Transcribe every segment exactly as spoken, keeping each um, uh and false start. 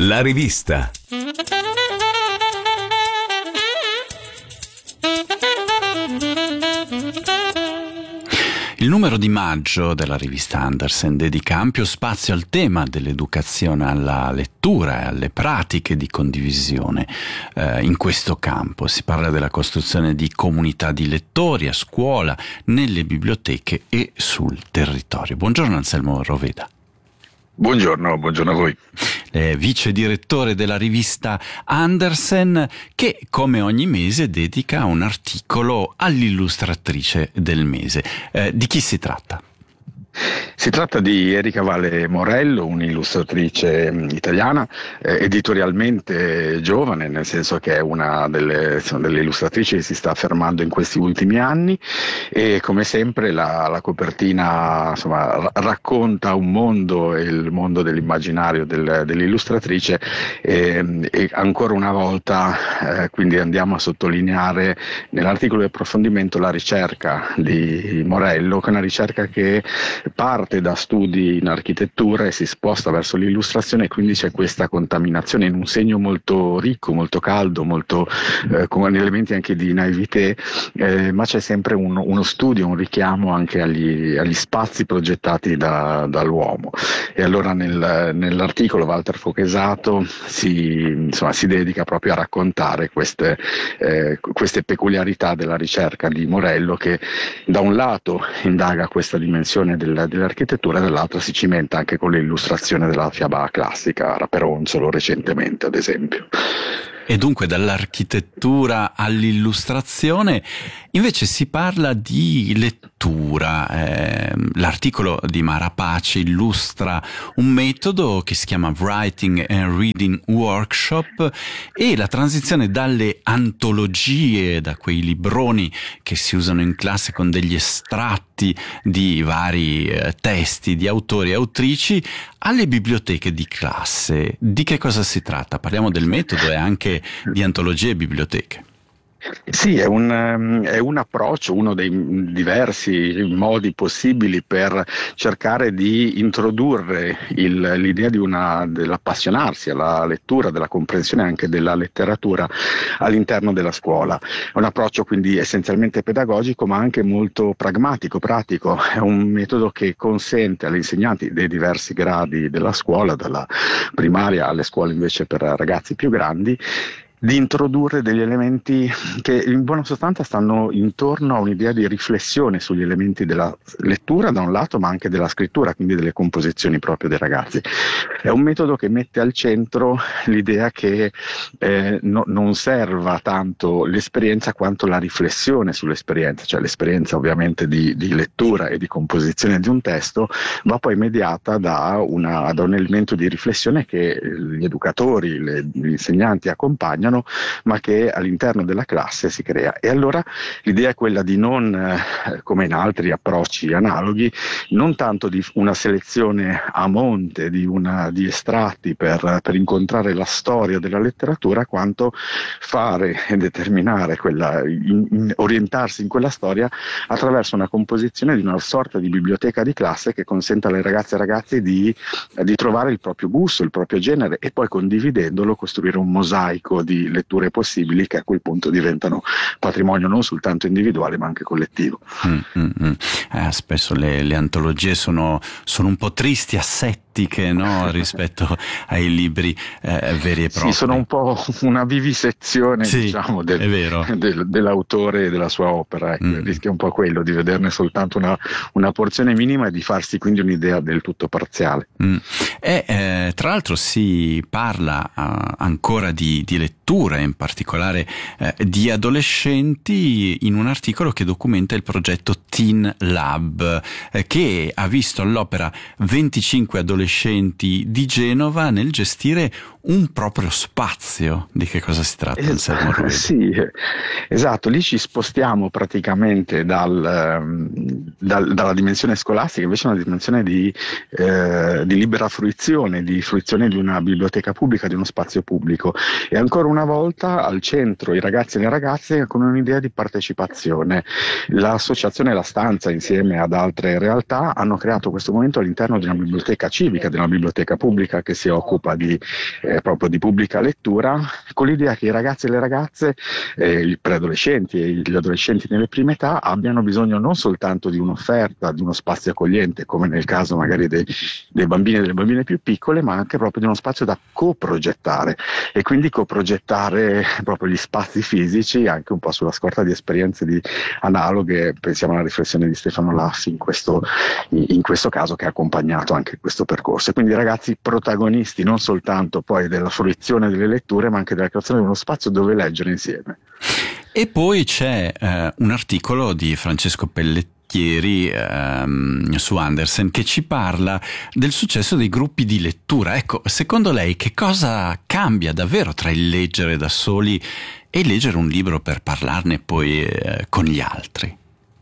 La rivista. Il numero di maggio della rivista Andersen dedica ampio spazio al tema dell'educazione alla lettura e alle pratiche di condivisione. Eh, in questo campo si parla della costruzione di comunità di lettori a scuola, nelle biblioteche e sul territorio. Buongiorno Anselmo Roveda. Buongiorno, buongiorno a voi. Eh, vice direttore della rivista Andersen, che come ogni mese dedica un articolo all'illustratrice del mese. Eh, di chi si tratta? Si tratta di Erika Valle Morello, un'illustratrice italiana, eh, editorialmente giovane, nel senso che è una delle, insomma, delle illustratrici che si sta affermando in questi ultimi anni, e come sempre la, la copertina insomma, racconta un mondo, il mondo dell'immaginario del, dell'illustratrice, e, e ancora una volta eh, quindi andiamo a sottolineare nell'articolo di approfondimento la ricerca di Morello, che è una ricerca che parte da studi in architettura e si sposta verso l'illustrazione, e quindi c'è questa contaminazione in un segno molto ricco, molto caldo, molto eh, con elementi anche di naivete, eh, ma c'è sempre un, uno studio, un richiamo anche agli, agli spazi progettati da, dall'uomo. E allora nel, nell'articolo Walter Fochesato si, insomma, si dedica proprio a raccontare queste, eh, queste peculiarità della ricerca di Morello, che da un lato indaga questa dimensione del dell'architettura, dall'altra si cimenta anche con l'illustrazione della fiaba classica, Raperonzolo recentemente ad esempio. E dunque dall'architettura all'illustrazione invece si parla di lettura. Eh, l'articolo di Mara Pace illustra un metodo che si chiama Writing and Reading Workshop, e la transizione dalle antologie, da quei libroni che si usano in classe con degli estratti di vari eh, testi di autori e autrici, alle biblioteche di classe. Di che cosa si tratta? Parliamo del metodo e anche di antologie e biblioteche. Sì, è un, è un approccio, uno dei diversi modi possibili per cercare di introdurre il, l'idea di una, dell'appassionarsi alla lettura, della comprensione anche della letteratura all'interno della scuola. È un approccio quindi essenzialmente pedagogico, ma anche molto pragmatico, pratico. È un metodo che consente agli insegnanti dei diversi gradi della scuola, dalla primaria alle scuole invece per ragazzi più grandi, di introdurre degli elementi che in buona sostanza stanno intorno a un'idea di riflessione sugli elementi della lettura da un lato, ma anche della scrittura, quindi delle composizioni proprio dei ragazzi. È un metodo che mette al centro l'idea che eh, no, non serva tanto l'esperienza quanto la riflessione sull'esperienza, cioè l'esperienza ovviamente di, di lettura e di composizione di un testo va poi mediata da, una, da un elemento di riflessione che gli educatori, le, gli insegnanti accompagnano, ma che all'interno della classe si crea. E allora l'idea è quella di non, eh, come in altri approcci analoghi, non tanto di una selezione a monte di, una, di estratti per, per incontrare la storia della letteratura, quanto fare e determinare quella, in, in, orientarsi in quella storia attraverso una composizione di una sorta di biblioteca di classe che consenta alle ragazze e ragazzi di, di trovare il proprio gusto, il proprio genere, e poi condividendolo costruire un mosaico di letture possibili che a quel punto diventano patrimonio non soltanto individuale ma anche collettivo. Mm, mm, mm. Eh, spesso le, le antologie sono, sono un po' tristi, assettiche, no? Rispetto ai libri eh, veri e propri. Sì, sono un po' una vivisezione, sì, diciamo, del, è vero. del, dell'autore e della sua opera. Ecco, mm. Rischia un po' quello di vederne soltanto una, una porzione minima e di farsi quindi un'idea del tutto parziale. Mm. E eh, tra l'altro si parla uh, ancora di, di lettura, in particolare eh, di adolescenti, in un articolo che documenta il progetto Teen Lab, eh, che ha visto all'opera venticinque adolescenti di Genova nel gestire un proprio spazio. Di che cosa si tratta? Esatto, sì, esatto, lì ci spostiamo praticamente dal, dal, dalla dimensione scolastica invece a una dimensione di, eh, di libera fruizione, di, fruizione di una biblioteca pubblica, di uno spazio pubblico. E ancora una volta al centro i ragazzi e le ragazze con un'idea di partecipazione. L'associazione La Stanza, insieme ad altre realtà, hanno creato questo momento all'interno di una biblioteca civica, di una biblioteca pubblica che si occupa di, eh, proprio di pubblica lettura, con l'idea che i ragazzi e le ragazze, eh, i preadolescenti e gli adolescenti nelle prime età abbiano bisogno non soltanto di un'offerta, di uno spazio accogliente, come nel caso magari dei, dei bambini e delle bambine più piccole, ma anche proprio di uno spazio da coprogettare, e quindi coprogettare proprio gli spazi fisici, anche un po' sulla scorta di esperienze di analoghe. Pensiamo alla riflessione di Stefano Laffi in questo, in questo caso, che ha accompagnato anche questo percorso. E quindi i ragazzi protagonisti non soltanto poi della fruizione delle letture, ma anche della creazione di uno spazio dove leggere insieme. E poi c'è eh, un articolo di Francesco Pelletieri ehm, su Andersen che ci parla del successo dei gruppi di lettura. Ecco, secondo lei che cosa cambia davvero tra il leggere da soli e il leggere un libro per parlarne poi eh, con gli altri?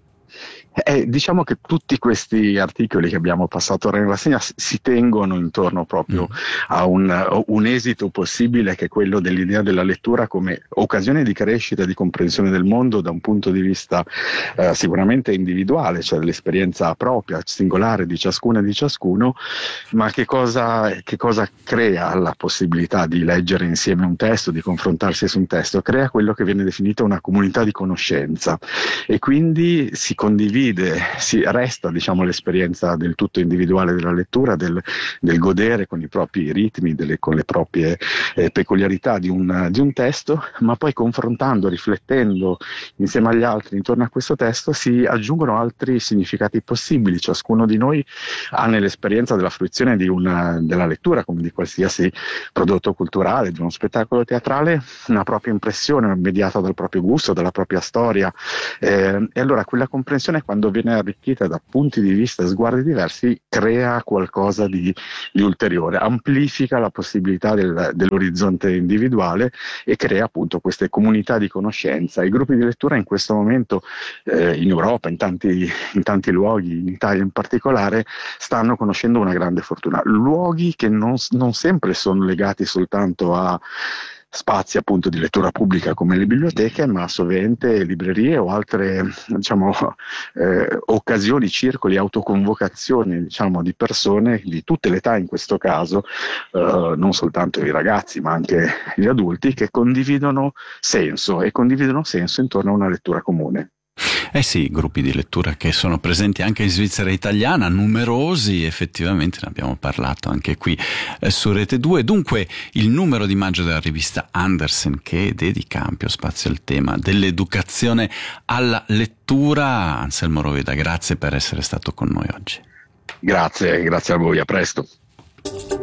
Eh, diciamo che tutti questi articoli che abbiamo passato ora in rassegna si tengono intorno proprio mm. a un, un esito possibile, che è quello dell'idea della lettura come occasione di crescita e di comprensione del mondo da un punto di vista eh, sicuramente individuale, cioè l'esperienza propria, singolare di ciascuna e di ciascuno, ma che cosa, che cosa crea la possibilità di leggere insieme un testo, di confrontarsi su un testo? Crea quello che viene definito una comunità di conoscenza, e quindi si condivide, si resta diciamo l'esperienza del tutto individuale della lettura, del, del godere con i propri ritmi, delle, con le proprie eh, peculiarità di un, di un testo, ma poi confrontando, riflettendo insieme agli altri intorno a questo testo si aggiungono altri significati possibili. Ciascuno di noi ha nell'esperienza della fruizione di una, della lettura, come di qualsiasi prodotto culturale, di uno spettacolo teatrale, una propria impressione mediata dal proprio gusto, dalla propria storia, eh, e allora quella comprensione, quando viene arricchita da punti di vista e sguardi diversi, crea qualcosa di, di ulteriore, amplifica la possibilità del, dell'orizzonte individuale e crea appunto queste comunità di conoscenza. I gruppi di lettura in questo momento eh, in Europa, in tanti, in tanti luoghi, in Italia in particolare, stanno conoscendo una grande fortuna. Luoghi che non, non sempre sono legati soltanto a spazi appunto di lettura pubblica come le biblioteche, ma sovente librerie o altre diciamo eh, occasioni, circoli, autoconvocazioni diciamo di persone di tutte le età in questo caso, eh, non soltanto i ragazzi ma anche gli adulti, che condividono senso e condividono senso intorno a una lettura comune. Eh sì, gruppi di lettura che sono presenti anche in Svizzera italiana, numerosi, effettivamente ne abbiamo parlato anche qui eh, su Rete due. Dunque il numero di maggio della rivista Andersen, che dedica ampio spazio al tema dell'educazione alla lettura. Anselmo Roveda, grazie per essere stato con noi oggi. Grazie, grazie a voi, a presto.